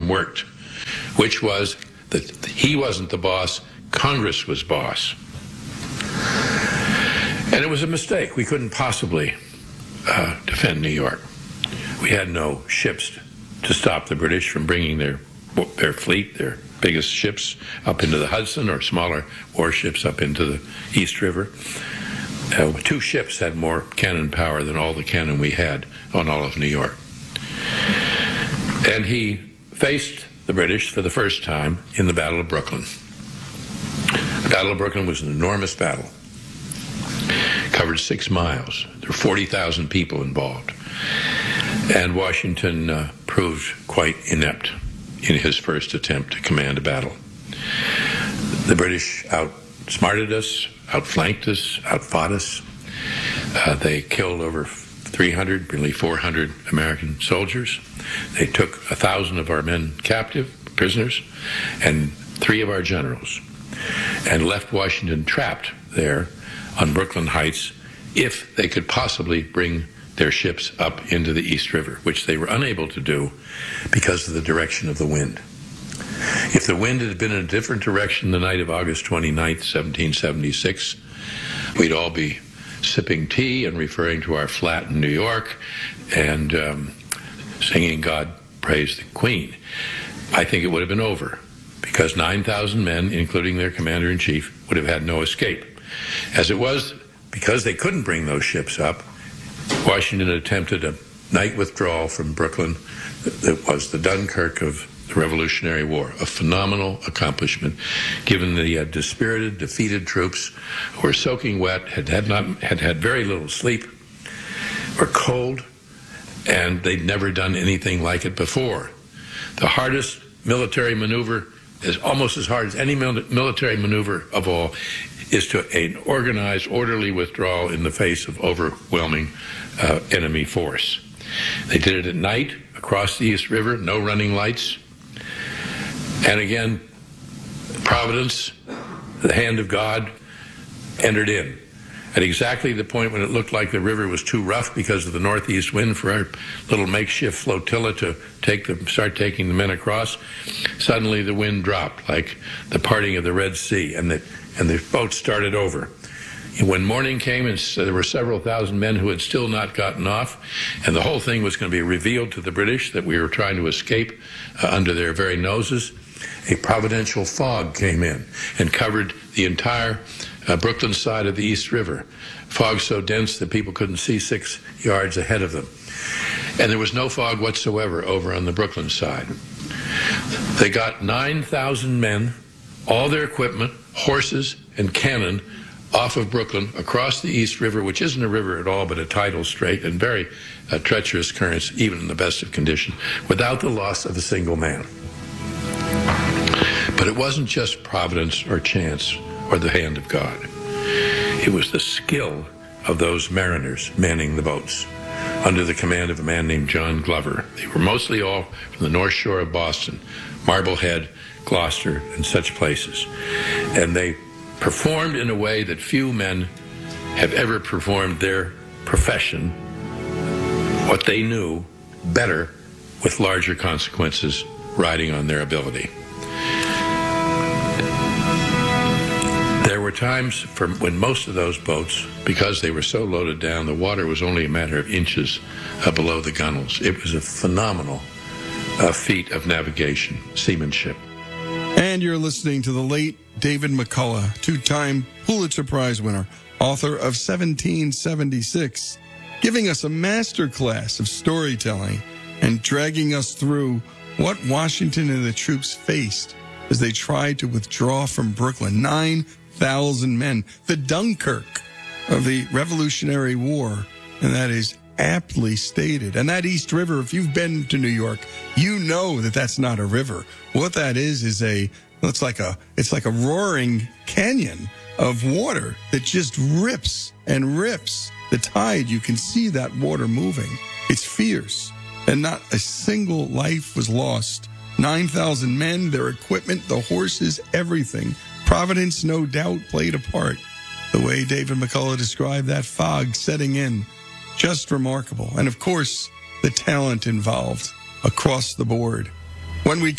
worked, which was that he wasn't the boss, Congress was boss. And it was a mistake. We couldn't possibly defend New York. We had no ships to stop the British from bringing their fleet, their biggest ships, up into the Hudson, or smaller warships up into the East River. 2 ships had more cannon power than all the cannon we had on all of New York. And he faced the British for the first time in the Battle of Brooklyn. The Battle of Brooklyn was an enormous battle. Covered 6 miles. There were 40,000 people involved. And Washington proved quite inept in his first attempt to command a battle. The British outsmarted us, outflanked us, outfought us. They killed over 300, nearly 400 American soldiers. They took 1,000 of our men captive, prisoners, and 3 of our generals, and left Washington trapped there on Brooklyn Heights if they could possibly bring their ships up into the East River, which they were unable to do because of the direction of the wind. If the wind had been in a different direction the night of August 29th, 1776, we'd all be sipping tea and referring to our flat in New York and singing God Praise the Queen. I think it would have been over, because 9,000 men, including their commander-in-chief, would have had no escape. As it was, because they couldn't bring those ships up, Washington attempted a night withdrawal from Brooklyn that was the Dunkirk of the Revolutionary War, a phenomenal accomplishment, given that he had dispirited, defeated troops who were soaking wet, had had very little sleep, were cold, and they'd never done anything like it before. The hardest military maneuver is almost as hard as any military maneuver of all, is to an organized, orderly withdrawal in the face of overwhelming enemy force. They did it at night across the East River, no running lights. And again, Providence, the hand of God, entered in at exactly the point when it looked like the river was too rough because of the northeast wind for our little makeshift flotilla to start taking the men across. Suddenly the wind dropped like the parting of the Red Sea, and the boat started over. And when morning came, and there were several thousand men who had still not gotten off, and the whole thing was going to be revealed to the British that we were trying to escape under their very noses, a providential fog came in and covered the entire Brooklyn side of the East River. Fog so dense that people couldn't see 6 yards ahead of them. And there was no fog whatsoever over on the Brooklyn side. They got 9,000 men, all their equipment, horses, and cannon off of Brooklyn, across the East River, which isn't a river at all but a tidal strait and very treacherous currents, even in the best of condition, without the loss of a single man. But it wasn't just providence or chance or the hand of God. It was the skill of those mariners manning the boats under the command of a man named John Glover. They were mostly all from the North Shore of Boston, Marblehead, Gloucester, and such places. And they performed in a way that few men have ever performed their profession, what they knew, better with larger consequences riding on their ability. There were times when most of those boats, because they were so loaded down, the water was only a matter of inches below the gunwales. It was a phenomenal feat of navigation, seamanship. And you're listening to the late David McCullough, 2-time Pulitzer Prize winner, author of 1776, giving us a master class of storytelling and dragging us through what Washington and the troops faced as they tried to withdraw from Brooklyn. 9,000 men, the Dunkirk of the Revolutionary War, and that is aptly stated. And that East River, if you've been to New York, you know that that's not a river. What that is it's like a roaring canyon of water that just rips and rips. The tide, you can see that water moving. It's fierce, and not a single life was lost. 9,000 men, their equipment, the horses, everything. Providence, no doubt, played a part. The way David McCullough described that fog setting in, just remarkable. And of course, the talent involved across the board. When we